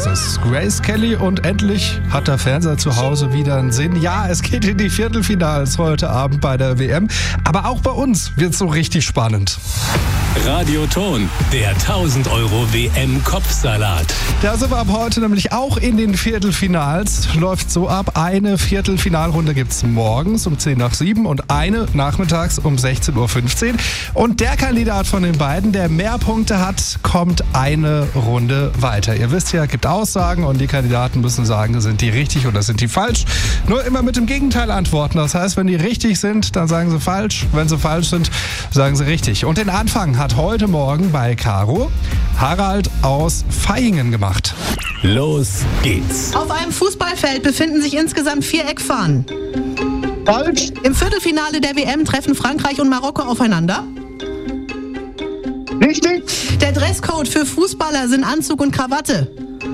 Das ist Grace Kelly und endlich hat der Fernseher zu Hause wieder einen Sinn. Ja, es geht in die Viertelfinals heute Abend bei der WM. Aber auch bei uns wird es so richtig spannend. Radioton, der 1000 Euro WM-Kopfsalat. Da sind wir ab heute nämlich auch in den Viertelfinals. Läuft so ab, eine Viertelfinalrunde gibt es morgens um 10 nach 7 und eine nachmittags um 16.15 Uhr. Und der Kandidat von den beiden, der mehr Punkte hat, kommt eine Runde weiter. Ihr wisst ja, es gibt Aussagen und die Kandidaten müssen sagen, sind die richtig oder sind die falsch. Nur immer mit dem Gegenteil antworten. Das heißt, wenn die richtig sind, dann sagen sie falsch. Wenn sie falsch sind, sagen sie richtig. Und den Anfang hat heute Morgen bei Caro Harald aus Vaihingen gemacht. Los geht's. Auf einem Fußballfeld befinden sich insgesamt 4 Eckfahnen. Falsch. Im Viertelfinale der WM treffen Frankreich und Marokko aufeinander. Richtig. Der Dresscode für Fußballer sind Anzug und Krawatte.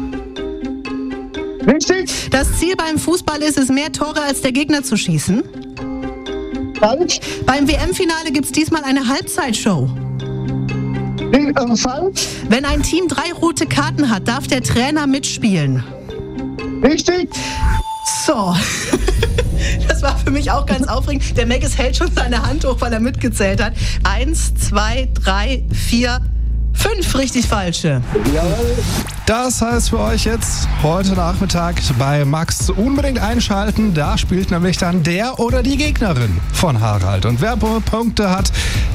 Richtig. Das Ziel beim Fußball ist es, mehr Tore als der Gegner zu schießen. Falsch. Beim WM-Finale gibt es diesmal eine Halbzeitshow. Falsch. Wenn ein Team 3 rote Karten hat, darf der Trainer mitspielen. Richtig. So. Das war für mich auch ganz aufregend. Der Meggis hält schon seine Hand hoch, weil er mitgezählt hat. 1, 2, 3, 4, 5 richtig falsche. Jawohl. Das heißt für euch jetzt heute Nachmittag bei Max unbedingt einschalten. Da spielt nämlich dann der oder die Gegnerin von Harald. Und wer Punkte hat,